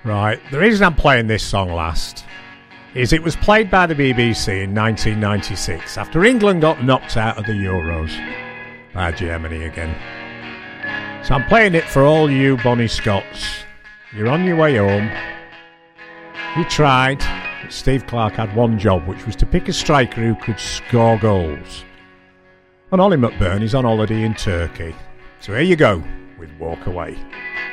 Right, the reason I'm playing this song last is it was played by the BBC in 1996 after England got knocked out of the Euros by Germany again. So I'm playing it for all you Bonnie Scots. You're on your way home. You tried, but Steve Clarke had one job, which was to pick a striker who could score goals. And Ollie McBurn is on holiday in Turkey. So here you go with Walk Away.